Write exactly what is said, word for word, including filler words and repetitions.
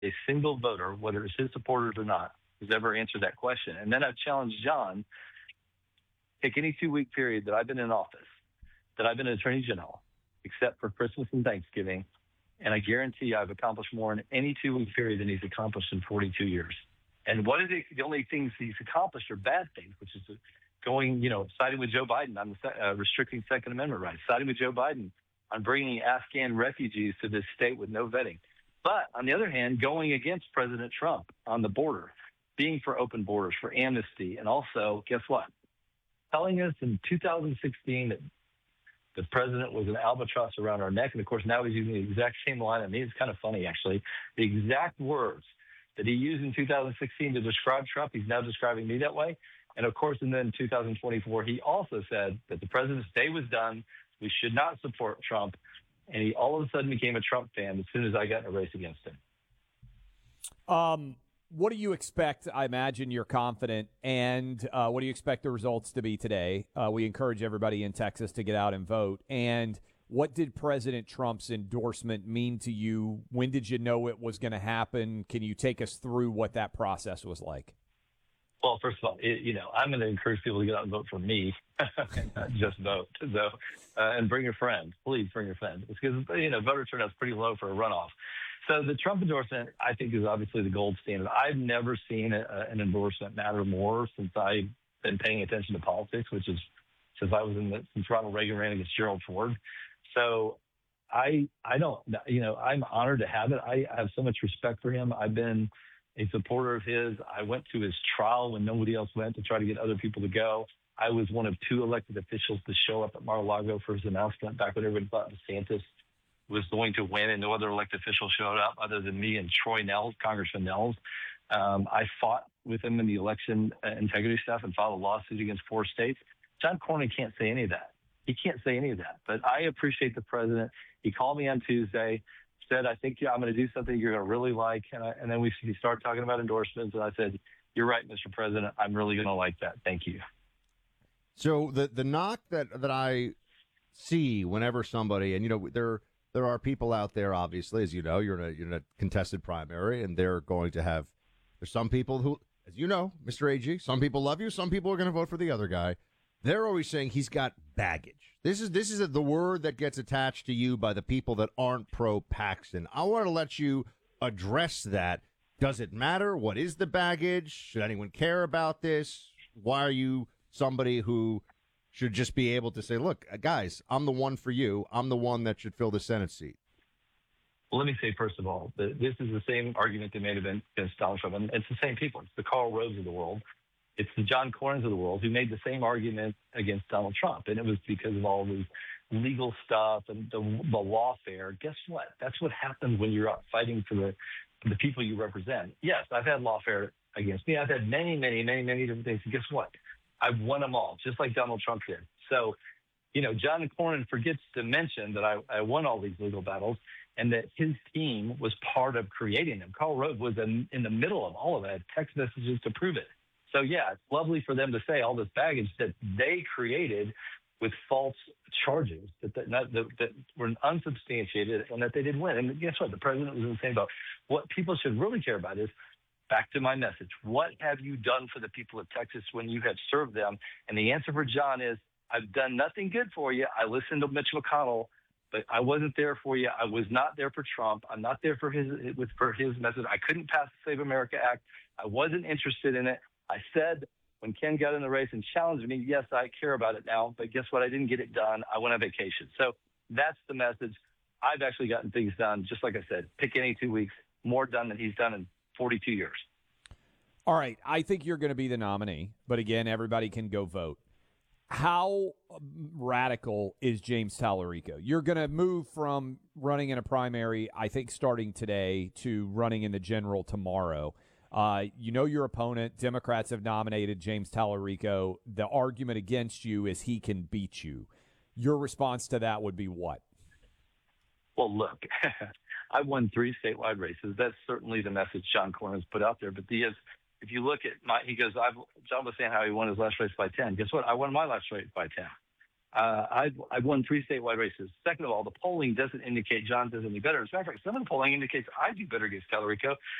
a single voter, whether it's his supporters or not, has ever answered that question. And then I've challenged John, take any two-week period that I've been in office, that I've been an attorney general, except for Christmas and Thanksgiving, and I guarantee I've accomplished more in any two-week period than he's accomplished in forty-two years. And what is it? The only things he's accomplished are bad things, which is going, you know, siding with Joe Biden on the, uh, restricting Second Amendment rights, siding with Joe Biden on bringing Afghan refugees to this state with no vetting. But on the other hand, going against President Trump on the border, being for open borders, for amnesty, and also, guess what? Telling us in two thousand sixteen that the president was an albatross around our neck. And of course, now he's using the exact same line. I mean, it's kind of funny, actually. The exact words that he used in two thousand sixteen to describe Trump, he's now describing me that way. And of course, and then in two thousand twenty-four, he also said that the president's day was done. We should not support Trump. And he all of a sudden became a Trump fan as soon as I got in a race against him. Um, what do you expect? I imagine you're confident. And uh, what do you expect the results to be today? Uh, we encourage everybody in Texas to get out and vote. And what did President Trump's endorsement mean to you? When did you know it was going to happen? Can you take us through what that process was like? Well, first of all, it, you know, I'm going to encourage people to get out and vote for me, and not just vote. So, uh, and bring your friend. Please bring your friend. Because, you know, voter turnout is pretty low for a runoff. So the Trump endorsement, I think, is obviously the gold standard. I've never seen a, an endorsement matter more since I've been paying attention to politics, which is since I was in the, since Ronald Reagan ran against Gerald Ford. So I, I don't, you know, I'm honored to have it. I have so much respect for him. I've been a supporter of his. I went to his trial when nobody else went to try to get other people to go. I was one of two elected officials to show up at Mar-a-Lago for his announcement back when everybody thought DeSantis was going to win, and no other elected official showed up other than me and Troy Nehls, Congressman Nehls. Um, I fought with him in the election integrity stuff and filed a lawsuit against four states. John Cornyn can't say any of that. He can't say any of that. But I appreciate the president. He called me on Tuesday, said, I think yeah, I'm going to do something you're going to really like. And, I, and then we he started talking about endorsements, and I said, you're right, Mister President. I'm really going to like that. Thank you. So the the knock that, that I see whenever somebody, and, you know, there there are people out there, obviously, as you know, you're in a, you're in a contested primary, and they're going to have, there's some people who, as you know, Mister A G, some people love you, some people are going to vote for the other guy. They're always saying he's got baggage. This is this is the word that gets attached to you by the people that aren't pro-Paxton. I want to let you address that. Does it matter? What is the baggage? Should anyone care about this? Why are you somebody who should just be able to say, look, guys, I'm the one for you. I'm the one that should fill the Senate seat? Well, let me say, first of all, that this is the same argument that made against Donald Trump. And it's the same people. It's the Karl Roves of the world. It's the John Cornyns of the world who made the same argument against Donald Trump. And it was because of all this legal stuff and the, the lawfare. Guess what? That's what happens when you're out fighting for the, for the people you represent. Yes, I've had lawfare against me. I've had many, many, many, many different things. And guess what? I've won them all, just like Donald Trump did. So, you know, John Cornyn forgets to mention that I, I won all these legal battles and that his team was part of creating them. Karl Rove was in, in the middle of all of that, text messages to prove it. So, yeah, it's lovely for them to say all this baggage that they created with false charges that, that, not, that, that were unsubstantiated and that they didn't win. And guess what? The president was in the same boat. What people should really care about is, back to my message, what have you done for the people of Texas when you have served them? And the answer for John is, I've done nothing good for you. I listened to Mitch McConnell, but I wasn't there for you. I was not there for Trump. I'm not there for his, with, for his message. I couldn't pass the Save America Act. I wasn't interested in it. I said when Ken got in the race and challenged me, yes, I care about it now, but guess what? I didn't get it done. I went on vacation. So that's the message. I've actually gotten things done, just like I said, pick any two weeks, more done than he's done in forty-two years. All right. I think you're going to be the nominee, but again, everybody can go vote. How radical is James Tallarico? You're going to move from running in a primary, I think, starting today to running in the general tomorrow. Uh, you know your opponent. Democrats have nominated James Tallarico. The argument against you is he can beat you. Your response to that would be what? Well, look, I won three statewide races. That's certainly the message John Cornyn's put out there. But the is, if you look at my, he goes, I've, John was saying how he won his last race by ten. Guess what? I won my last race by ten. Uh, I've, I've won three statewide races. Second of all, the polling doesn't indicate John does any better. As a matter of fact, some of the polling indicates I do better against Tallarico.